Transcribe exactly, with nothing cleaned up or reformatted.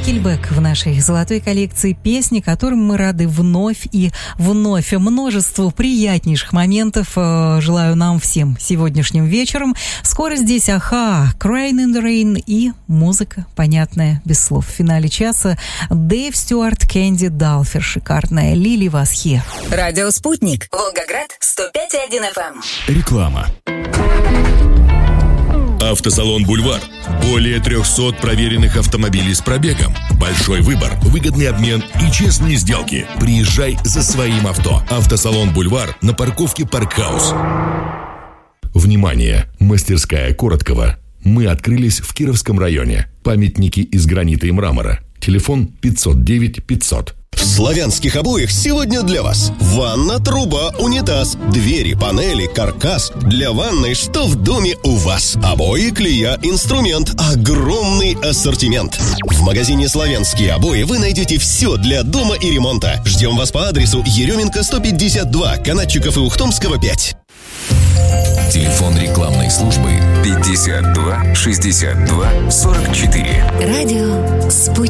Никельбэк в нашей золотой коллекции песни, которым мы рады вновь и вновь. Множество приятнейших моментов э, желаю нам всем сегодняшним вечером. Скоро здесь Аха, Crying in the Rain и музыка, понятная, без слов. В финале часа Дэйв Стюарт, Кэнди Далфер, шикарная Лили Васхе. Радио «Спутник», Волгоград, сто пять и один эф эм. Реклама. Автосалон «Бульвар». Более трехсот проверенных автомобилей с пробегом. Большой выбор, выгодный обмен и честные сделки. Приезжай за своим авто. Автосалон «Бульвар» на парковке «Паркхаус». Внимание! Мастерская Короткова. Мы открылись в Кировском районе. Памятники из гранита и мрамора. Телефон пятьсот девять пятьсот. В славянских обоях сегодня для вас ванна, труба, унитаз, двери, панели, каркас. Для ванной что в доме у вас? Обои, клея, инструмент, огромный ассортимент. В магазине «Славянские обои» вы найдете все для дома и ремонта. Ждем вас по адресу Еременко сто пятьдесят два, Канатчиков и Ухтомского пять. Телефон рекламной службы пятьдесят два шестьдесят два сорок четыре. Радио «Спутник».